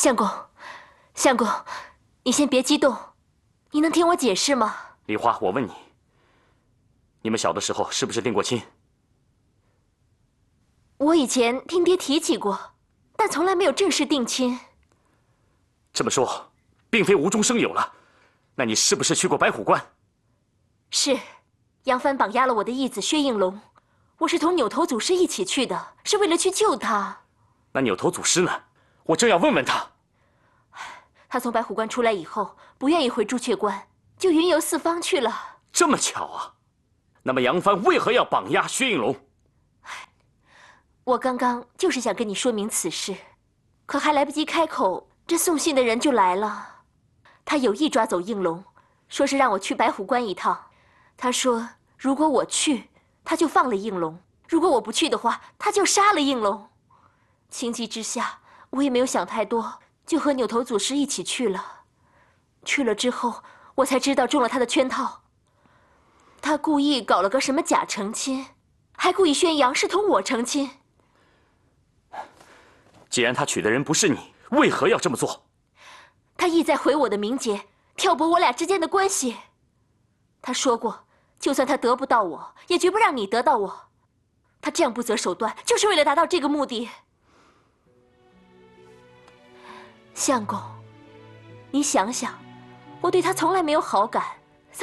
相公，相公，你先别激动，你能听我解释吗？ 梨花，我问你，你们小的时候是不是定过亲？ 我以前听爹提起过，但从来没有正式定亲。 这么说，并非无中生有了。那你是不是去过白虎关？ 是，杨帆绑押了我的义子薛应龙，我是同扭头祖师一起去的，是为了去救他。 那扭头祖师呢？我正要问问他。 他从白虎关出来以后，不愿意回朱雀关，就云游四方去了。 这么巧啊？那么杨帆为何要绑押薛应龙？ 我刚刚就是想跟你说明此事，可还来不及开口，这送信的人就来了。他有意抓走应龙，说是让我去白虎关一趟。他说如果我去，他就放了应龙；如果我不去的话，他就杀了应龙。情急之下，我也没有想太多，就和扭头祖师一起去了。去了之后，我才知道中了他的圈套。他故意搞了个什么假成亲，还故意宣扬是同我成亲。 既然他娶的人不是你，为何要这么做？ 他意在毁我的名节，挑拨我俩之间的关系。他说过，就算他得不到我，也绝不让你得到我。他这样不择手段，就是为了达到这个目的。相公，你想想，我对他从来没有好感，